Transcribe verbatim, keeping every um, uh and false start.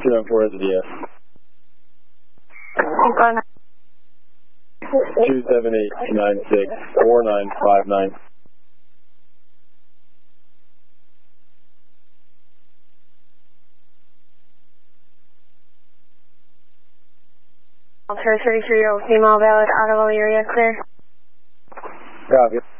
two nine four is a D S. two seven eight nine six four nine five nine. thirty-three year old female valid out of area clear. Copy.